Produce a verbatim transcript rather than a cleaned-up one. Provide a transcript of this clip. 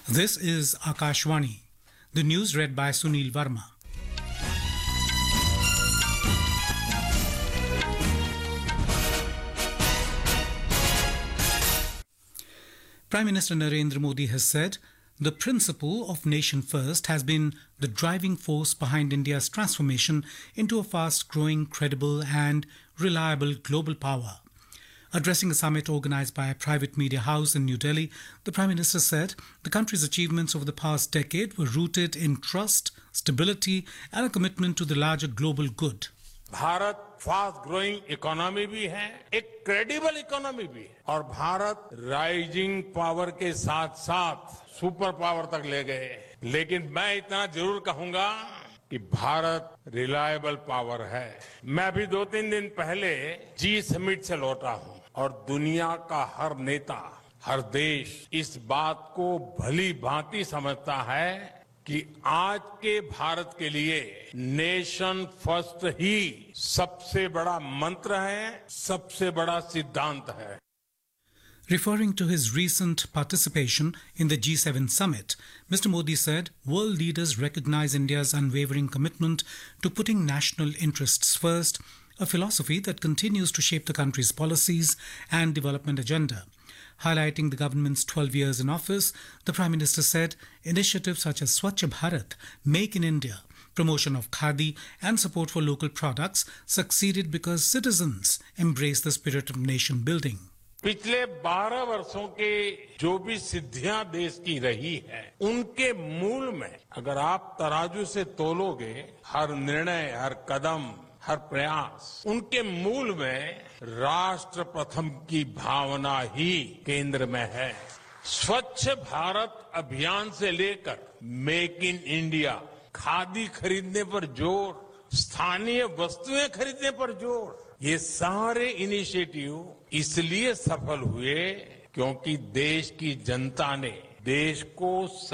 This is Akashvani. The news read by Sunil Verma. Prime Minister Narendra Modi has said the principle of nation first has been the driving force behind India's transformation into a fast-growing, credible and reliable global power. Addressing a summit organized by a private media house in New Delhi, the Prime Minister said the country's achievements over the past decade were rooted in trust, stability and a commitment to the larger global good. Bharat fast growing economy भी है, एक credible economy भी है और Bharat rising power के साथ साथ super power तक ले गए। लेकिन मैं इतना जरूर कहूंगा कि भारत रिलायबल पावर है। मैं भी दो तीन दिन पहले जी समिट से लौटा हूं और दुनिया का हर नेता, हर देश इस बात को भली भांति समझता है कि आज के भारत के लिए नेशन फर्स्ट ही सबसे बड़ा मंत्र है, सबसे बड़ा सिद्धांत है। Referring to his recent participation in the G seven summit, Mister Modi said world leaders recognize India's unwavering commitment to putting national interests first, a philosophy that continues to shape the country's policies and development agenda. Highlighting the government's twelve years in office, the Prime Minister said initiatives such as Swachh Bharat, Make in India, promotion of khadi and support for local products succeeded because citizens embrace the spirit of nation building. पिछले बारह वर्षों के जो भी सिद्धियां देश की रही है, उनके मूल में अगर आप तराजू से तोलोगे, हर निर्णय, हर कदम, हर प्रयास, उनके मूल में राष्ट्र प्रथम की भावना ही केंद्र में है। स्वच्छ भारत अभियान से लेकर मेक इन इंडिया, खादी खरीदने पर जोर, स्थानीय वस्तुएं खरीदने पर जोर, ये सारे इनिशिएटिव इसलिए सफल हुए क्योंकि देश की जनता ने देश को